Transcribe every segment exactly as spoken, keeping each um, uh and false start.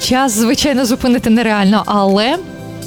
час, звичайно, зупинити нереально, але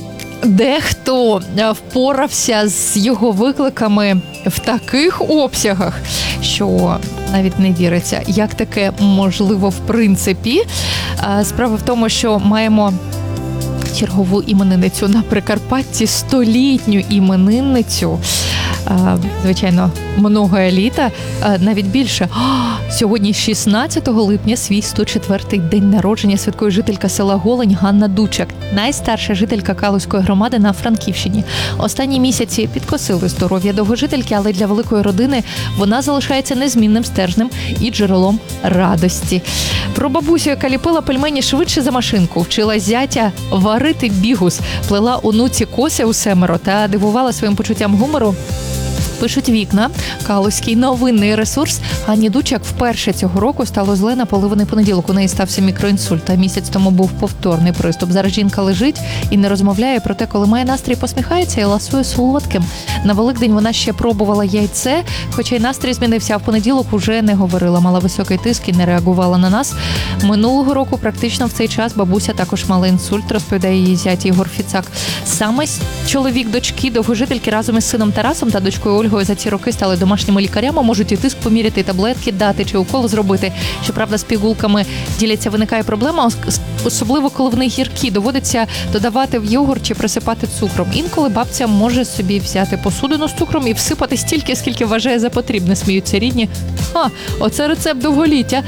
дехто впорався з його викликами в таких обсягах, що навіть не віриться, як таке можливо в принципі. Справа в тому, що маємо чергову іменинницю на Прикарпатті, столітню іменинницю. Звичайно, много еліта, навіть більше. О, сьогодні, шістнадцятого липня, свій сто четвертий день народження святкує жителька села Голень Ганна Дучак, найстарша жителька Калузької громади на Франківщині. Останні місяці підкосили здоров'я довгожительки, але для великої родини вона залишається незмінним стержнем і джерелом радості. Про бабусю, яка ліпила пельмені швидше за машинку, вчила зятя варити бігус, плела онуці коси у семеро та дивувала своїм почуттям гумору, пишуть вікна. Калузький новинний ресурс. Ганні Дучак вперше цього року стало зле на поливаний понеділок. У неї стався мікроінсульт, а місяць тому був повторний приступ. Зараз жінка лежить і не розмовляє, проте, коли має настрій, посміхається і ласує солодким. На Великдень вона ще пробувала яйце, хоча й настрій змінився, а в понеділок уже не говорила. Мала високий тиск і не реагувала на нас. Минулого року практично в цей час бабуся також мала інсульт, розповідає її зять Ігор Фіцак. Саме чоловік дочки довгожительки разом із сином Тарасом та дочкою Ольгою за ці роки стали домашніми лікарями, можуть і тиск поміряти, і таблетки дати, чи укол зробити. Щоправда, з пігулками діляться, виникає проблема, особливо коли вони гіркі, доводиться додавати в йогурт чи присипати цукром. Інколи бабця може собі взяти посудину з цукром і всипати стільки, скільки вважає за потрібне, сміються рідні. Ха, оце рецепт довголіття.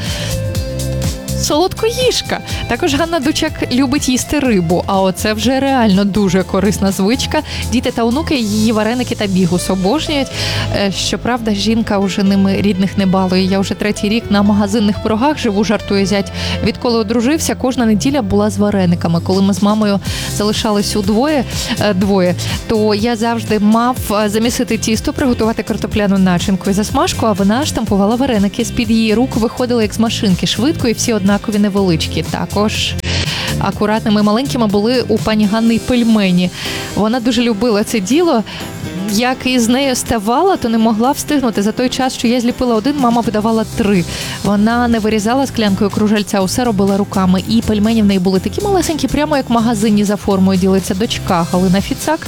Солодкоїжка. Також Ганна Дучак любить їсти рибу, а оце вже реально дуже корисна звичка. Діти та онуки її вареники та бігус обожнюють. Щоправда, жінка вже ними рідних не балує. Я вже третій рік на магазинних пирогах живу, жартує зять. Відколи одружився, кожна неділя була з варениками. Коли ми з мамою залишались удвоє, двоє, то я завжди мав замісити тісто, приготувати картопляну начинку і засмажку, а вона штампувала вареники. З-під її рук виходили як з машинки, швидко і всі однакові невеличкі. Також акуратними маленькими були у пані Ганни пельмені. Вона дуже любила це діло. Як із нею ставала, то не могла встигнути. За той час, що я зліпила один, мама видавала три. Вона не вирізала склянкою кружальця, усе робила руками. І пельмені в неї були такі малесенькі, прямо як в магазині за формою, ділиться дочка Галина Фіцак.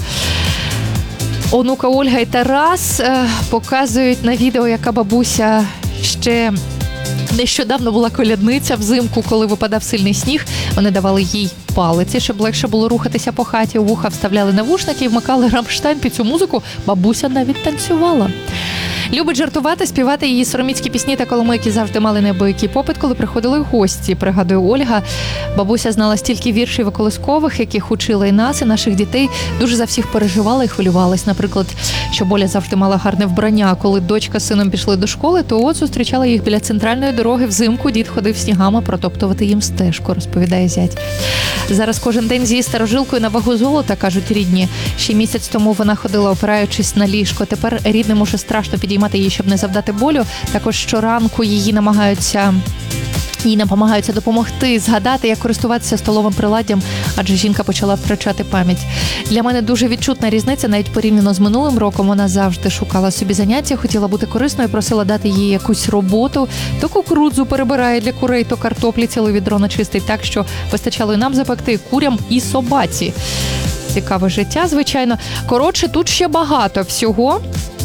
Онука Ольга і Тарас е, показують на відео, яка бабуся ще нещодавно була колядниця взимку, коли випадав сильний сніг. Вони давали їй палиці, щоб легше було рухатися по хаті. У вуха вставляли навушники і вмикали Рамштайн під цю музику. Бабуся навіть танцювала. Любить жартувати, співати її сороміцькі пісні та коломийки завжди мали неабиякий попит, коли приходили гості. Пригадує Ольга, бабуся знала стільки віршів і колискових, яких учила і нас, і наших дітей. Дуже за всіх переживала і хвилювалась. Наприклад, що Боля завжди мала гарне вбрання. Коли дочка з сином пішли до школи, то от зустрічала їх біля центральної дороги взимку. Дід ходив снігами протоптувати їм стежку, розповідає зять. Зараз кожен день з її старожилкою на вагу золота, кажуть рідні. Ще місяць тому вона ходила, опираючись на ліжко. Тепер рідним уже страшно підіймати її, щоб не завдати болю. Також щоранку її намагаються... Їй намагаються допомогти, згадати, як користуватися столовим приладдям, адже жінка почала втрачати пам'ять. Для мене дуже відчутна різниця, навіть порівняно з минулим роком. Вона завжди шукала собі заняття, хотіла бути корисною, просила дати їй якусь роботу. То кукурудзу перебирає для курей, то картоплі ціле відро начистить так, що вистачало і нам запекти, і курям, і собаці. Цікаве життя, звичайно. Коротше, тут ще багато всього.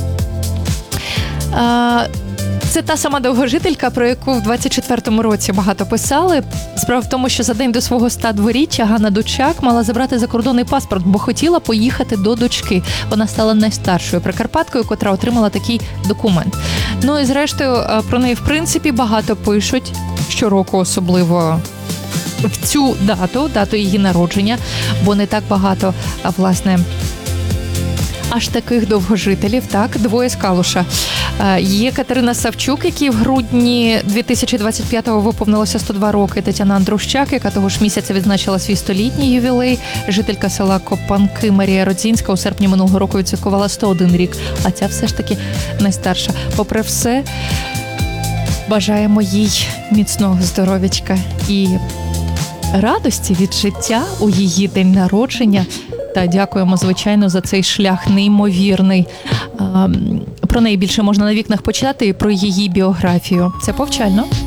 А... Це та сама довгожителька, про яку в двадцять четвертому році багато писали. Справа в тому, що за день до свого ста дворіччя Ганна Дучак мала забрати закордонний паспорт, бо хотіла поїхати до дочки. Вона стала найстаршою прикарпаткою, котра отримала такий документ. Ну і зрештою, про неї в принципі багато пишуть, щороку особливо в цю дату, дату її народження, бо не так багато, а власне, аж таких довгожителів, так, двоє з Калуша. Є Катерина Савчук, якій в грудні дві тисячі двадцять п'ятого виповнилося сто два роки. Тетяна Андрущак, яка того ж місяця відзначила свій столітній ювілей. Жителька села Копанки Марія Родзінська у серпні минулого року відсвяткувала сто один рік. А ця все ж таки найстарша. Попри все, бажаємо їй міцного здоров'ячка і радості від життя у її день народження. Та дякуємо, звичайно, за цей шлях неймовірний. Про неї більше можна на вікнах почитати і про її біографію. Це повчально.